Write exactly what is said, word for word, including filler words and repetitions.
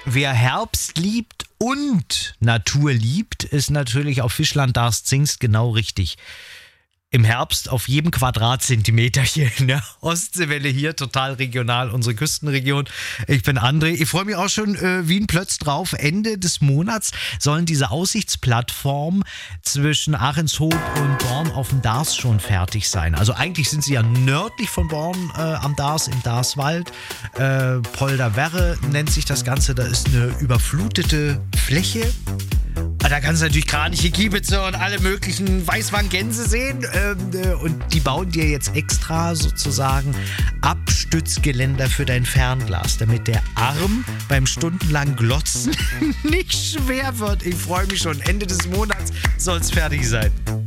Wer Herbst liebt und Natur liebt, ist natürlich auf Fischland Darß-Zingst genau richtig. Im Herbst auf jedem Quadratzentimeter hier in der Ostseewelle hier, total regional, unsere Küstenregion. Ich bin André. Ich freue mich auch schon äh, wie ein Plötz drauf. Ende des Monats sollen diese Aussichtsplattformen zwischen Ahrenshoop und Born auf dem Darß schon fertig sein. Also eigentlich sind sie ja nördlich von Born äh, am Darß, im Darßwald. Äh, Polderwerre nennt sich das Ganze. Da ist eine überflutete Fläche. Da kannst du natürlich Kraniche, Kiebitze und alle möglichen Weißwanggänse sehen. Und die bauen dir jetzt extra sozusagen Abstützgeländer für dein Fernglas, damit der Arm beim stundenlangen Glotzen nicht schwer wird. Ich freue mich schon. Ende des Monats soll es fertig sein.